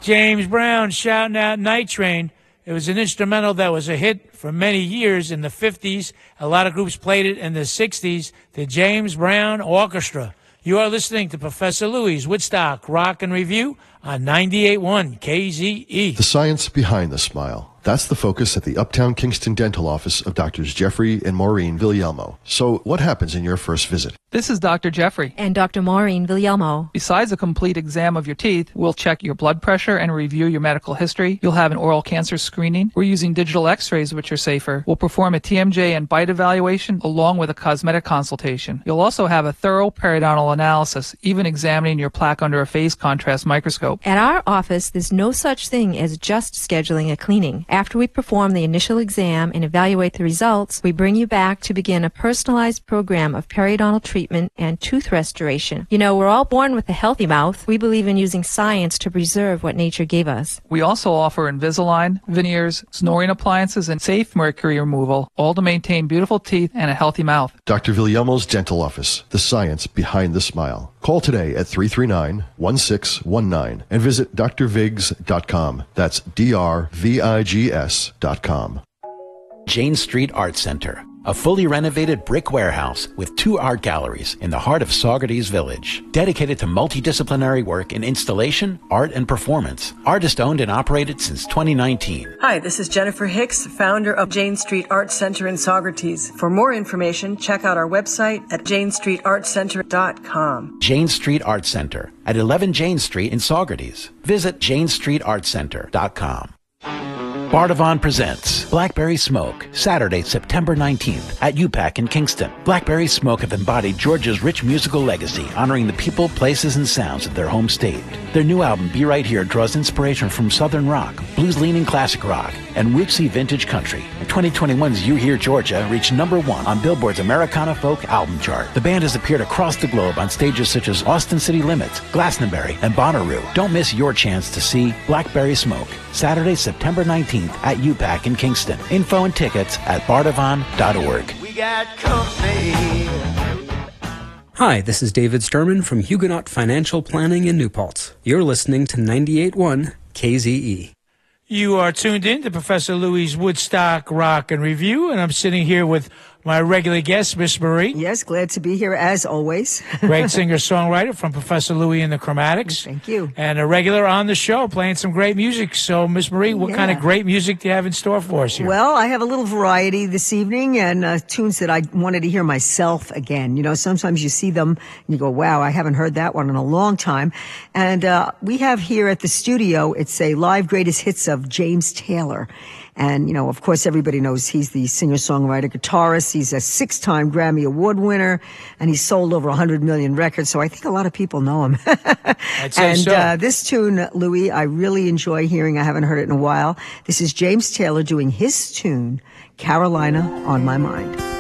James Brown shouting out Night Train. It was an instrumental that was a hit for many years in the 50s. A lot of groups played it in the 60s. The James Brown Orchestra. You are listening to Professor Louie's Woodstock Rock and Review on 98.1 KZE. The science behind the smile. That's the focus at the Uptown Kingston Dental Office of Drs. Jeffrey and Maureen Villalmo. So what happens in your first visit? This is Dr. Jeffrey. And Dr. Maureen Villalmo. Besides a complete exam of your teeth, we'll check your blood pressure and review your medical history. You'll have an oral cancer screening. We're using digital x-rays, which are safer. We'll perform a TMJ and bite evaluation along with a cosmetic consultation. You'll also have a thorough periodontal analysis, even examining your plaque under a phase contrast microscope. At our office, there's no such thing as just scheduling a cleaning. After we perform the initial exam and evaluate the results, we bring you back to begin a personalized program of periodontal treatment and tooth restoration. You know, we're all born with a healthy mouth. We believe in using science to preserve what nature gave us. We also offer Invisalign, veneers, snoring appliances, and safe mercury removal, all to maintain beautiful teeth and a healthy mouth. Dr. Villalmo's Dental Office, the science behind the smile. Call today at 339-1619 and visit drvigs.com. That's drvigs.com. Jane Street Art Center, a fully renovated brick warehouse with 2 art galleries in the heart of Saugerties Village, dedicated to multidisciplinary work in installation, art, and performance. Artist-owned and operated since 2019. Hi, this is Jennifer Hicks, founder of Jane Street Art Center in Saugerties. For more information, check out our website at janestreetartcenter.com. Jane Street Art Center at 11 Jane Street in Saugerties. Visit janestreetartcenter.com. Bardavon presents Blackberry Smoke, Saturday, September 19th at UPAC in Kingston. Blackberry Smoke have embodied Georgia's rich musical legacy, honoring the people, places, and sounds of their home state. Their new album, Be Right Here, draws inspiration from Southern rock, blues-leaning classic rock, and rootsy vintage country. And 2021's You Hear Georgia reached #1 on Billboard's Americana Folk Album Chart. The band has appeared across the globe on stages such as Austin City Limits, Glastonbury, and Bonnaroo. Don't miss your chance to see Blackberry Smoke, Saturday, September 19th at UPAC in Kingston. Info and tickets at bardavon.org. We got company. Hi, this is David Sturman from Huguenot Financial Planning in New Paltz. You're listening to 98.1 KZE. You are tuned in to Professor Louie's Woodstock Rock and Review, and I'm sitting here with my regular guest, Miss Marie. Yes, glad to be here as always. Great singer-songwriter from Professor Louie and the Chromatics. Thank you. And a regular on the show, playing some great music. So, Miss Marie, what kind of great music do you have in store for us here? Well, I have a little variety this evening and tunes that I wanted to hear myself again. You know, sometimes you see them and you go, wow, I haven't heard that one in a long time. And we have here at the studio, it's a live greatest hits of James Taylor. And, you know, of course, everybody knows he's the singer-songwriter, guitarist. He's a 6-time Grammy Award winner, and he's sold over 100 million records, so I think a lot of people know him. I'd say so. This tune, Louis, I really enjoy hearing. I haven't heard it in a while. This is James Taylor doing his tune, Carolina on My Mind.